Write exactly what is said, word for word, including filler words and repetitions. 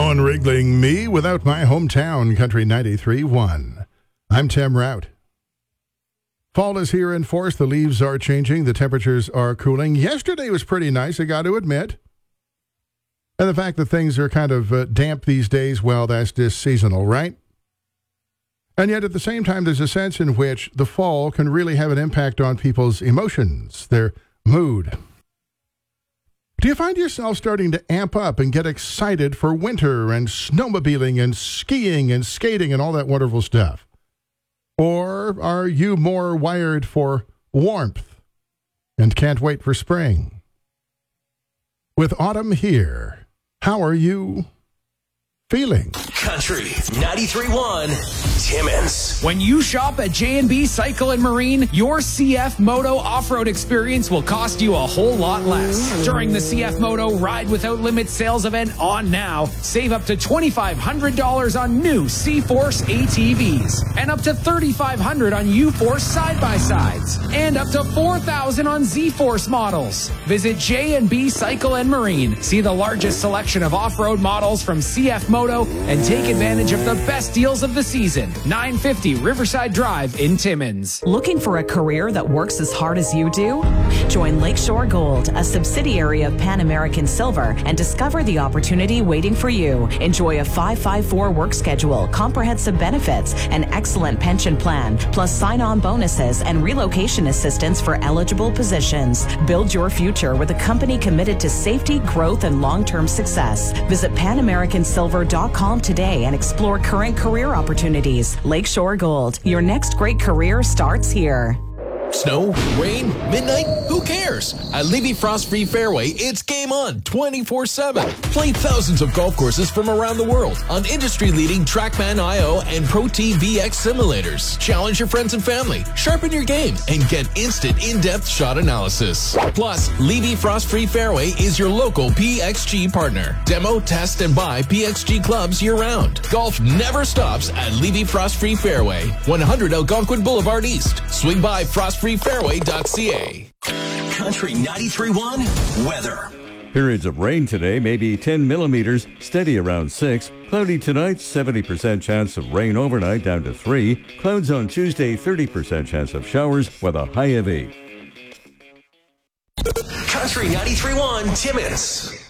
on wriggling me without my hometown, Country ninety-three point one. I'm Tim Rout. Fall is here in force. The leaves are changing. The temperatures are cooling. Yesterday was pretty nice, I got to admit. And the fact that things are kind of uh, damp these days, well, that's just seasonal, right? And yet at the same time, there's a sense in which the fall can really have an impact on people's emotions, their mood. Do you find yourself starting to amp up and get excited for winter and snowmobiling and skiing and skating and all that wonderful stuff? Or are you more wired for warmth and can't wait for spring? With autumn here, how are you feeling? Country ninety-three point one, Timmins. When you shop at J and B Cycle and Marine, your C F Moto off-road experience will cost you a whole lot less. During the C F Moto Ride Without Limits sales event on now, save up to twenty-five hundred dollars on new C-Force A T Vs and up to thirty-five hundred dollars on U-Force side-by-sides and up to four thousand dollars on Z-Force models. Visit J and B Cycle and Marine. See the largest selection of off-road models from C F Moto and take advantage of the best deals of the season. nine fifty Riverside Drive in Timmins. Looking for a career that works as hard as you do? Join Lakeshore Gold, a subsidiary of Pan American Silver, and discover the opportunity waiting for you. Enjoy a five five four work schedule, comprehensive benefits, an excellent pension plan, plus sign-on bonuses and relocation assistance for eligible positions. Build your future with a company committed to safety, growth, and long-term success. Visit pan american silver dot com today and explore current career opportunities. Lakeshore Gold, your next great career starts here. Snow, rain, midnight, who cares? At Levy Frost Free Fairway, it's game on twenty-four seven. Play thousands of golf courses from around the world on industry-leading TrackMan I O and Pro T V X simulators. Challenge your friends and family, sharpen your game, and get instant in-depth shot analysis. Plus, Levy Frost Free Fairway is your local P X G partner. Demo, test, and buy P X G clubs year-round. Golf never stops at Levy Frost Free Fairway, one hundred Algonquin Boulevard East. Swing by frost free fairway dot c a. Country ninety-three point one weather. Periods of rain today, maybe ten millimeters, steady around six. Cloudy tonight, seventy percent chance of rain overnight down to three. Clouds on Tuesday, thirty percent chance of showers with a high of eight. Country ninety-three point one, Timmins.